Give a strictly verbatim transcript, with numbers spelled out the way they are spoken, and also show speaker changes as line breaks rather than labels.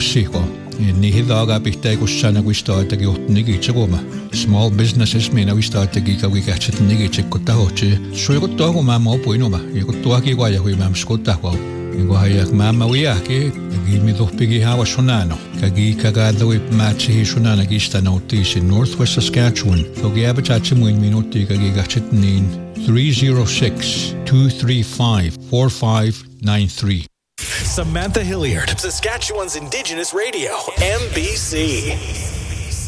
Mexico. Ni hidaga pihta ikussana kuistaatagi ohtnigi tseguma. Small businesses mina kuistaatagi kawi kähtsetnigi tsekkotahochi. Suikuttuaku mamma opuinuma. Ikuttuaki kuaja hui mamma skutahua. Iku hajak mamma uiahki. Kagi midhuppigi hawa sunano. Kagi kagadhawi matsihi sunana kistana utis in Northwest Saskatchewan. Togi abachachi muin minuti kagi kähtsetnin three oh six, two three five, four five nine three.
Samantha Hilliard, Saskatchewan's Indigenous Radio, M B C.